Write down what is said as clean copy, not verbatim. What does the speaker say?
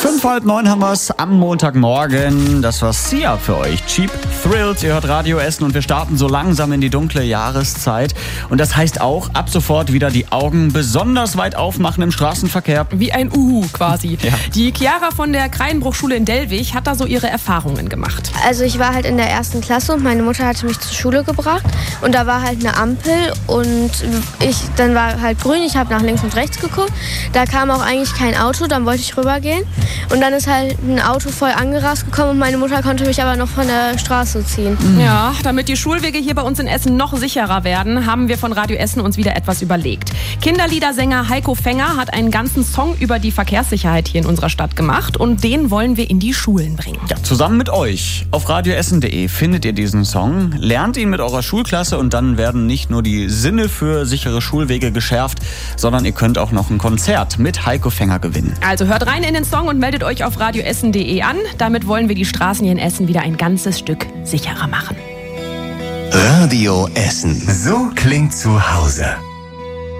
8:30 haben wir es am Montagmorgen. Das war Sia für euch. Cheap Thrills, ihr hört Radio Essen und wir starten so langsam in die dunkle Jahreszeit. Und das heißt auch, ab sofort wieder die Augen besonders weit aufmachen im Straßenverkehr. Wie ein Uhu quasi. Ja. Die Chiara von der Kreienbruchschule in Dellwig hat da so ihre Erfahrungen gemacht. Also ich war halt in der 1. Klasse und meine Mutter hatte mich zur Schule gebracht. Und da war halt eine Ampel und dann war halt grün. Ich habe nach links und rechts geguckt. Da kam auch eigentlich kein Auto, dann wollte ich rübergehen. Und dann ist halt ein Auto voll angerast gekommen und meine Mutter konnte mich aber noch von der Straße ziehen. Ja, damit die Schulwege hier bei uns in Essen noch sicherer werden, haben wir von Radio Essen uns wieder etwas überlegt. Kinderliedersänger Heiko Fenger hat einen ganzen Song über die Verkehrssicherheit hier in unserer Stadt gemacht und den wollen wir in die Schulen bringen. Ja, zusammen mit euch. Auf radioessen.de findet ihr diesen Song, lernt ihn mit eurer Schulklasse und dann werden nicht nur die Sinne für sichere Schulwege geschärft, sondern ihr könnt auch noch ein Konzert mit Heiko Fenger gewinnen. Also hört rein in den Song und meldet euch auf radioessen.de an. Damit wollen wir die Straßen hier in Essen wieder ein ganzes Stück sicherer machen. Radio Essen. So klingt zu Hause.